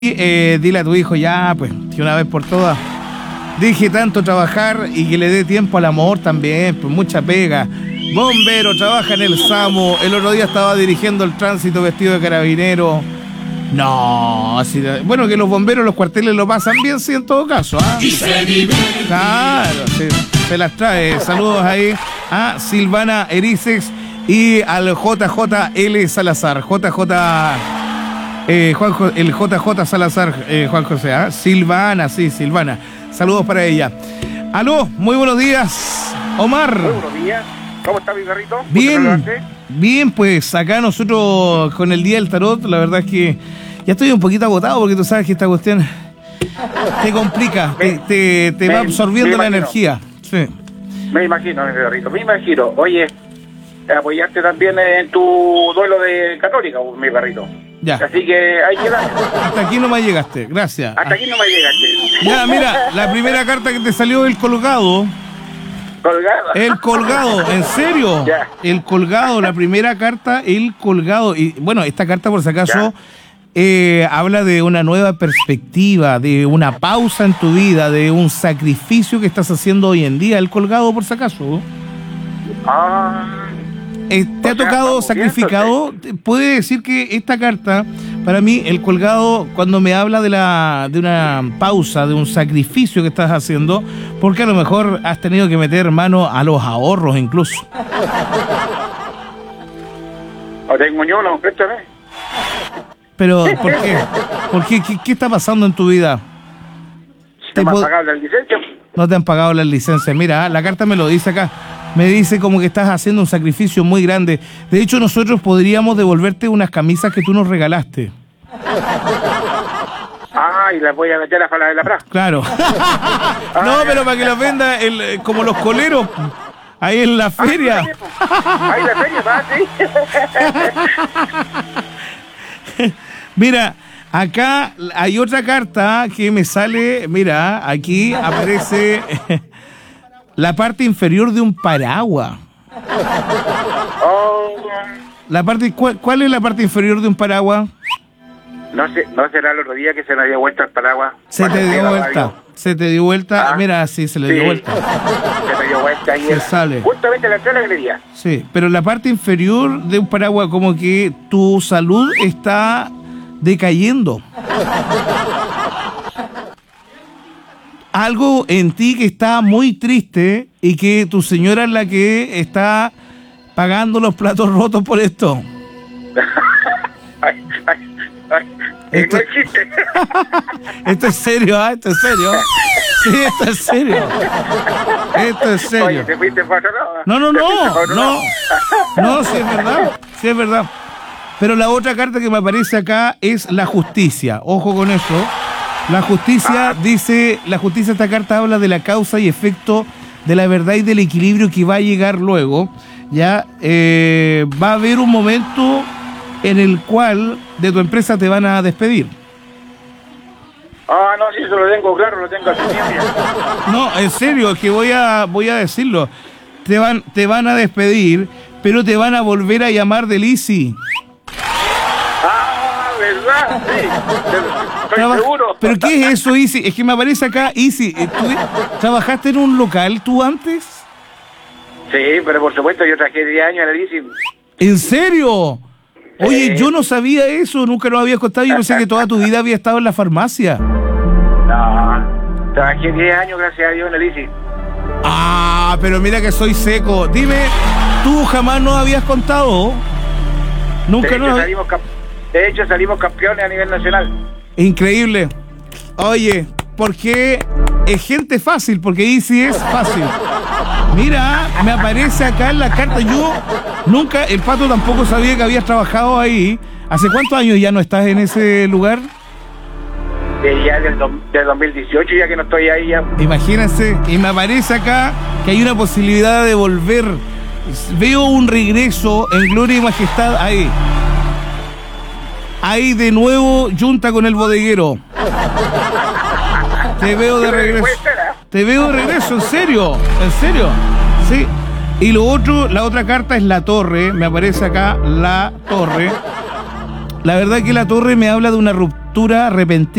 Dile a tu hijo ya, pues, que una vez por todas deje tanto trabajar y que le dé tiempo al amor también, pues mucha pega. Bombero, trabaja en el SAMU, el otro día estaba dirigiendo el tránsito vestido de carabinero. No, así, bueno, que los bomberos, los cuarteles lo pasan bien, sí, en todo caso, ¿ah? Claro, se las trae. Saludos ahí a Silvana Ericex y al JJL Salazar. El JJ Salazar, Juan José, ¿eh? Silvana, sí, Silvana. Saludos para ella. Aló, muy buenos días, Omar. Muy buenos días. ¿Cómo está mi perrito? Bien, pues acá nosotros con el Día del Tarot, la verdad es que ya estoy un poquito agotado porque tú sabes que esta cuestión te complica, te va absorbiendo la energía. Sí. Me imagino, mi perrito, me imagino. Oye, apoyaste también en tu duelo de Católica, mi perrito. Ya. Así que ahí quedaste. Hasta aquí nomás llegaste, gracias. Hasta aquí nomás llegaste. Ya, mira, la primera carta que te salió el colgado. ¿Colgado? El colgado, ¿en serio? Ya. El colgado, la primera carta, el colgado. Y bueno, esta carta por si acaso habla de una nueva perspectiva, de una pausa en tu vida, de un sacrificio que estás haciendo hoy en día. El colgado por si acaso. ¿Te ha tocado sacrificado? Puede decir que esta carta, para mí, el colgado, cuando me habla de una pausa, de un sacrificio que estás haciendo, porque a lo mejor has tenido que meter mano a los ahorros incluso. ¿O tengo ñolo? Préstame. Pero, ¿por qué? ¿Por qué? ¿Qué está pasando en tu vida? ¿Te me han pagado la licencia? No te han pagado la licencia. Mira, la carta me lo dice acá. Me dice como que estás haciendo un sacrificio muy grande. De hecho, nosotros podríamos devolverte unas camisas que tú nos regalaste. Y las voy a meter a la de la plaza. Claro. No, pero para que las venda como los coleros. Ahí en la feria. Ahí en la feria, va, sí. Mira, acá hay otra carta que me sale. Mira, aquí aparece la parte inferior de un paraguas. ¿Cuál es la parte inferior de un paraguas? No será el otro día que se me dio vuelta el paraguas. Se te dio vuelta. Mira, sí, se le dio vuelta. Se me dio vuelta y sale. Justamente la entrada de la galería. Sí, pero la parte inferior de un paraguas, como que tu salud está decayendo. Algo en ti que está muy triste y que tu señora es la que está pagando los platos rotos por esto. Esto, no existe. Esto es serio, ¿ah? Esto es serio. Sí, esto es serio. Esto es serio. Oye, ¿te fuiste para otro lado? No, sí es verdad. Sí es verdad. Pero la otra carta que me aparece acá es la justicia. Ojo con eso. La justicia dice, esta carta habla de la causa y efecto de la verdad y del equilibrio que va a llegar luego. Ya va a haber un momento en el cual de tu empresa te van a despedir. No, sí, eso lo tengo claro, lo tengo así. No, en serio, es que voy a decirlo. Te van a despedir, pero te van a volver a llamar del ICI. ¿Verdad? Sí. Estoy seguro. ¿Pero qué es eso, Easy? Es que me aparece acá, Easy. ¿Trabajaste en un local tú antes? Sí, pero por supuesto yo trabajé 10 años en el Easy. ¿En serio? Oye, yo no sabía eso, nunca lo había contado. Yo pensé que toda tu vida había estado en la farmacia. No, trabajé 10 años, gracias a Dios, en el Easy. Pero mira que soy seco. Dime, ¿tú jamás nos habías contado? Nunca nos... De hecho, salimos campeones a nivel nacional. Increíble. Oye, porque es gente fácil, porque Easy es fácil. Mira, me aparece acá en la carta. Yo nunca, el Pato tampoco sabía que habías trabajado ahí. ¿Hace cuántos años ya no estás en ese lugar? Ya del 2018, ya que no estoy ahí ya. Imagínense, y me aparece acá que hay una posibilidad de volver. Veo un regreso en gloria y majestad ahí. Ahí de nuevo, junta con el bodeguero. Te veo de regreso. Te veo de regreso, en serio. Sí. Y lo otro, la otra carta es la torre. Me aparece acá la torre. La verdad que la torre me habla de una ruptura ruptura repentina